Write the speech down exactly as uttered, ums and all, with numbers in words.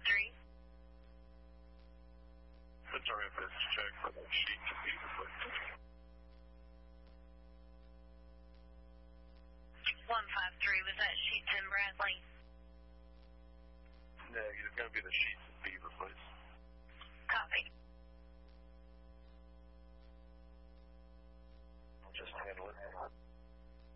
three. What's our efforts to check for the sheet to be reflected? one five three, was that sheets in Bradley? Negative, it's going to be the sheets